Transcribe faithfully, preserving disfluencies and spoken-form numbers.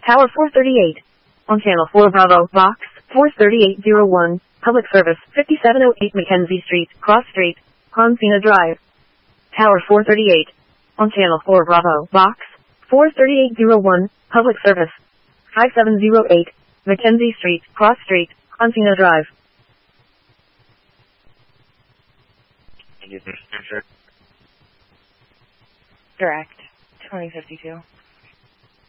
Tower four thirty-eight. On Channel four Bravo, Box four thirty-eight oh one, Public Service, fifty-seven oh eight Mackenzie Street, Cross Street, Hansina Drive. Tower four thirty-eight. On Channel four Bravo, Box four thirty-eight oh one, Public Service, five seven oh eight, Mackenzie Street, Cross Street, Hansina Drive. Direct, twenty fifty-two.